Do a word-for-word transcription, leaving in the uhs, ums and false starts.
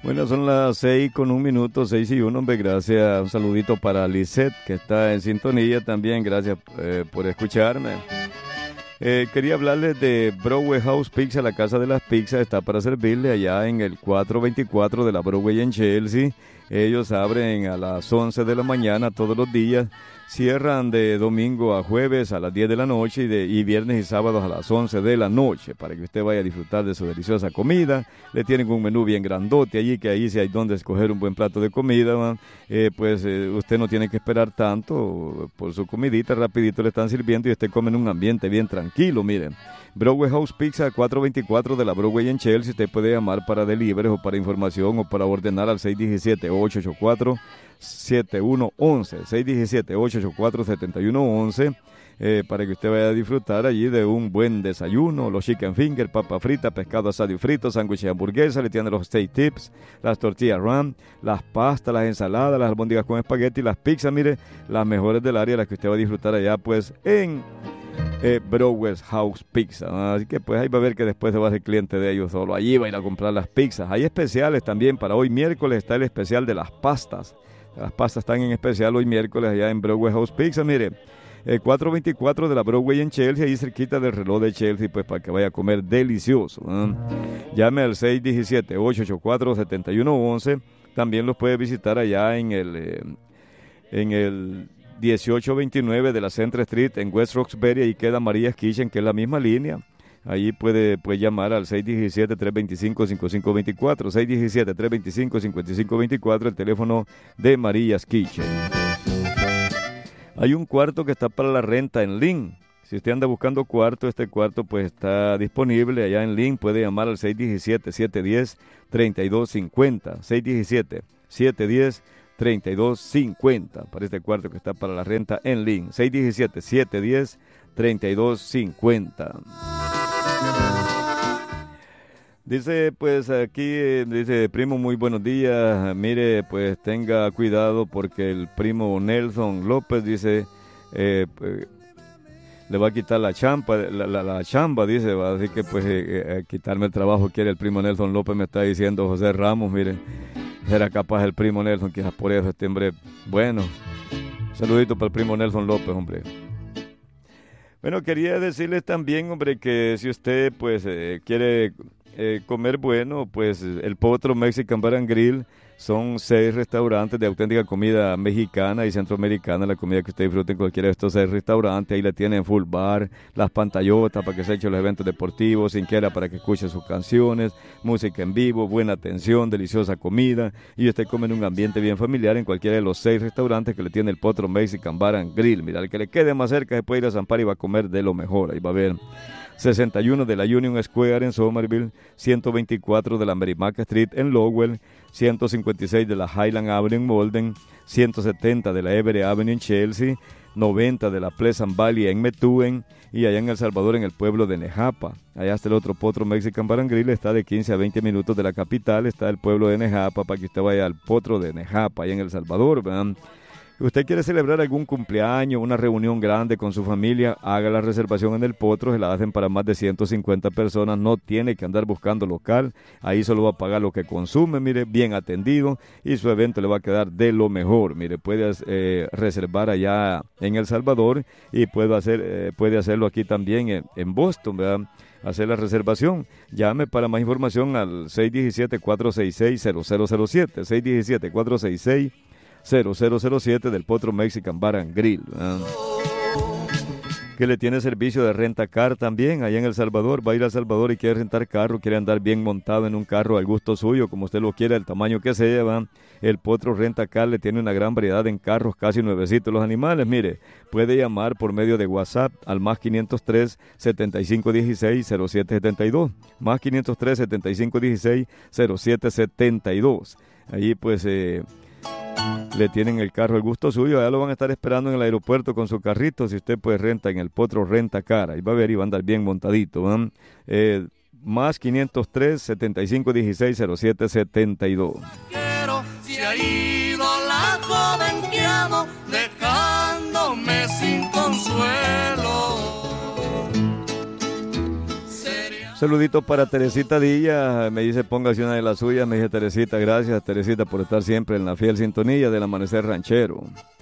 Bueno, son las seis con un minuto, seis y uno, hombre, gracias. Un saludito para Lisette, que está en sintonía también, gracias eh, por escucharme. Eh, quería hablarles de Broadway House Pizza, la casa de las pizzas, está para servirle allá en el cuatrocientos veinticuatro de la Broadway en Chelsea. Ellos abren a las once de la mañana todos los días, cierran de domingo a jueves a las diez de la noche y, de, y viernes y sábados a las once de la noche, para que usted vaya a disfrutar de su deliciosa comida. Le tienen un menú bien grandote allí, que ahí si hay donde escoger un buen plato de comida, eh, pues eh, usted no tiene que esperar tanto por su comidita, rapidito le están sirviendo y usted come en un ambiente bien tranquilo, miren. Broadway House Pizza, cuatrocientos veinticuatro de la Broadway en Chelsea. Usted puede llamar para delivery o para información o para ordenar al seis uno siete, ocho ocho cuatro, siete uno uno uno, seis uno siete, ocho ocho cuatro, siete uno uno uno, eh, para que usted vaya a disfrutar allí de un buen desayuno, los chicken finger, papa frita, pescado asado y frito, sándwich y hamburguesa, le tienen los steak tips, las tortillas ram, las pastas, las ensaladas, las albóndigas con espagueti, las pizzas, mire, las mejores del área, las que usted va a disfrutar allá pues en Eh, Broadway House Pizza. Así que pues ahí va a ver que después se va a ser cliente de ellos solo. Allí va a ir a comprar las pizzas. Hay especiales también para hoy miércoles. Está el especial de las pastas. Las pastas están en especial hoy miércoles allá en Broadway House Pizza. Mire, eh, cuatrocientos veinticuatro de la Broadway en Chelsea, ahí cerquita del reloj de Chelsea, pues para que vaya a comer delicioso. ¿eh? Llame al seis uno siete, ocho ocho cuatro, siete uno uno uno. También los puede visitar allá en el... Eh, en el dieciocho veintinueve de la Central Street en West Roxbury, ahí queda Maria's Kitchen, que es la misma línea. Ahí puede, puede llamar al seis uno siete, tres dos cinco, cinco cinco dos cuatro, seis uno siete, tres dos cinco, cinco cinco dos cuatro, el teléfono de Maria's Kitchen. Hay un cuarto que está para la renta en Lynn. Si usted anda buscando cuarto, este cuarto pues está disponible allá en Lynn. Puede llamar al seis uno siete, siete uno cero, tres dos cinco cero, seis uno siete, siete uno cero, treinta y dos cincuenta para este cuarto que está para la renta en Lynn. seis uno siete, siete uno cero, treinta y dos cincuenta. Dice pues aquí, dice primo, muy buenos días. Mire, pues tenga cuidado porque el primo Nelson López dice eh, pues, le va a quitar la chamba, la, la, la chamba, dice, va a decir que pues eh, eh, quitarme el trabajo quiere el primo Nelson López, me está diciendo José Ramos. Mire, será capaz el primo Nelson, quizás por eso este hombre, bueno, saludito para el primo Nelson López, hombre. Bueno, quería decirles también, hombre, que si usted pues eh, quiere eh, comer bueno, pues el Potro Mexican Bar and Grill son seis restaurantes de auténtica comida mexicana y centroamericana, la comida que usted disfrute en cualquiera de estos seis restaurantes. Ahí la tienen full bar, las pantallotas para que se echen los eventos deportivos, sin quiera para que escuche sus canciones, música en vivo, buena atención, deliciosa comida, y usted come en un ambiente bien familiar en cualquiera de los seis restaurantes que le tiene el Potro Mexican Bar and Grill. Mira, el que le quede más cerca se puede ir a Zampar y va a comer de lo mejor. Ahí va a ver sesenta y uno de la Union Square en Somerville, ciento veinticuatro de la Merrimack Street en Lowell, ciento cincuenta y seis de la Highland Avenue en Malden, ciento setenta de la Everett Avenue en Chelsea, noventa de la Pleasant Valley en Methuen y allá en El Salvador en el pueblo de Nejapa. Allá está el otro Potro Mexican Bar and Grill, está de quince a veinte minutos de la capital, está el pueblo de Nejapa para que usted vaya al Potro de Nejapa, allá en El Salvador, ¿verdad? ¿Usted quiere celebrar algún cumpleaños, una reunión grande con su familia? Haga la reservación en el Potro, se la hacen para más de ciento cincuenta personas, no tiene que andar buscando local, ahí solo va a pagar lo que consume, mire, bien atendido, y su evento le va a quedar de lo mejor. Mire, puede eh, reservar allá en El Salvador y puede, hacer, eh, puede hacerlo aquí también en, en Boston, ¿verdad? Hacer la reservación. Llame para más información al seis uno siete, cuatro seis seis, cero cero cero siete, seis uno siete, cuatro seis seis, cero cero cero siete del Potro Mexican Bar and Grill, ¿eh? Que le tiene servicio de renta car también allá en El Salvador. Va a ir a El Salvador y quiere rentar carro, quiere andar bien montado en un carro al gusto suyo, como usted lo quiera, el tamaño que sea, ¿va? El Potro Renta Car le tiene una gran variedad en carros, casi nuevecitos los animales. Mire, puede llamar por medio de WhatsApp al más quinientos tres, setenta y cinco dieciséis, cero siete setenta y dos, más quinientos tres, setenta y cinco dieciséis, cero siete setenta y dos. Allí pues eh, le tienen el carro al gusto suyo, allá lo van a estar esperando en el aeropuerto con su carrito, si usted pues renta en el Potro Renta Car, ahí va a ver y va a andar bien montadito, ¿eh? Eh, más quinientos tres, setenta y cinco dieciséis, cero siete setenta y dos. Quiero, se ha ido la joven que amo, dejándome sin consuelo. Sería... Saludito para Teresita Díaz, me dice póngase una de las suyas, me dice Teresita, gracias Teresita por estar siempre en la fiel sintonía del Amanecer Ranchero.